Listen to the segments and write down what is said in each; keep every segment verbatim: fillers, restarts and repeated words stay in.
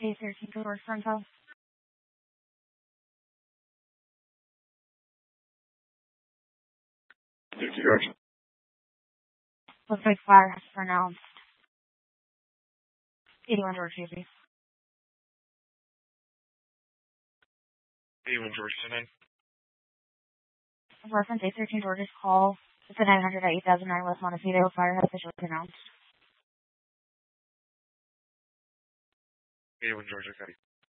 A thirteen George Frontal. George. Looks like fire has pronounced. eighty-one George Easy. eighty-one George tonight. Reference A thirteen George's call. It's a nine hundred at eight thousand nine West Montecito. Fire has officially pronounced. eighty-one George, okay.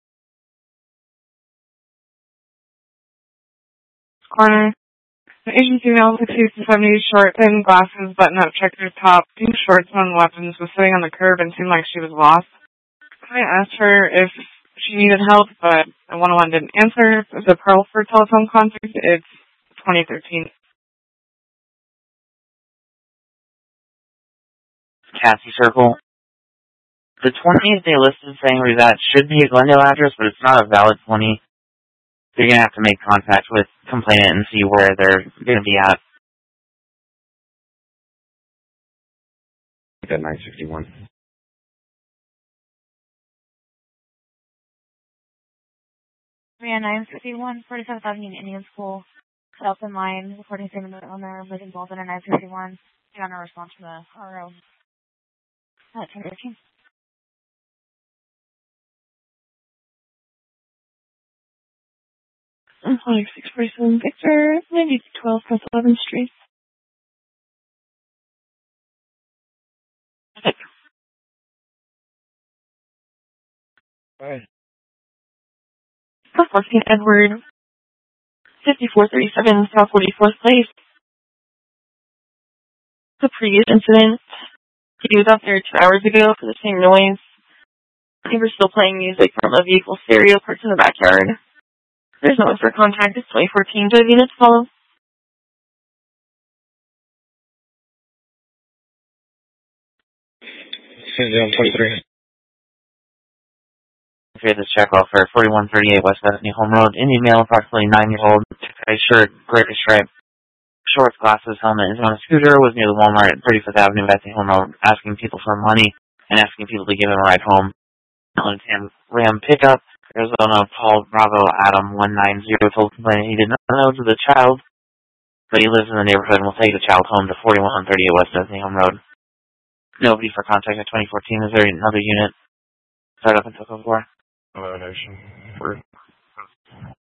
Corner. The Asian female, sixties to seventies, short, thin glasses, button-up checkered top, pink shorts on weapons, was sitting on the curb and seemed like she was lost. I asked her if she needed help, but the one oh one didn't answer. It was a Pearlford telephone contact. It's twenty thirteen. Cassie Circle. The twentieth they listed saying where that should be a Glendale address, but it's not a valid twenty. They're going to have to make contact with complainant and see where they're going to be at. At nine sixty-one. Yeah, nine sixty-one, forty-seventh Avenue Indian School. South in line, reporting statement that the owner was involved in a nine sixty-one. We got no response from the R O. At ten thirteen. twenty-six forty-seven Victor, maybe twelve South eleventh Street. Bye. fourteen Edward, fifty-four thirty-seven South forty-fourth Place. The previous incident, he was out there two hours ago for the same noise. They were still playing music from a vehicle stereo parked in the backyard. There's no one for contact. It's twenty fourteen. Do I have units to follow? Send down twenty-three. Okay, this check off for forty-one thirty-eight West Bethany Home Road. Indian male, approximately nine-year-old, gray shirt, gray stripe, shorts, glasses, helmet, is on a scooter, was near the Walmart at thirty-fifth Avenue, Bethany Home Road, asking people for money and asking people to give him a ride home. Ram, Ram pickup, Arizona, Paul Bravo Adam one nine zero told complainant he did not know to the child, but he lives in the neighborhood and will take the child home to forty-one thirty-eight West Bethany Home Road. Nobody for contact at twenty fourteen. Is there another unit? Start up until four. Hello, Nation. We're